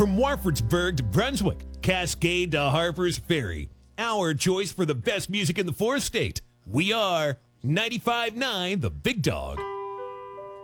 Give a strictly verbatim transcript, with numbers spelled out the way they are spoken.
From Warfordsburg to Brunswick, Cascade to Harper's Ferry, our choice for the best music in the fourth state. We are ninety-five point nine The Big Dog.